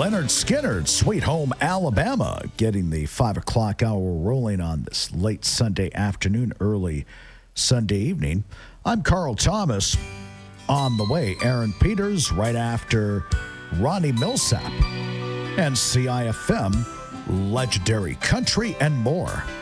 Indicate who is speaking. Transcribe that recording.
Speaker 1: Leonard Skinner, Sweet Home Alabama, getting the 5 o'clock hour rolling on this late Sunday afternoon, early Sunday evening. I'm Carl Thomas. On the way, Aaron Peters right after Ronnie Millsap and CIFM, Legendary Country and more.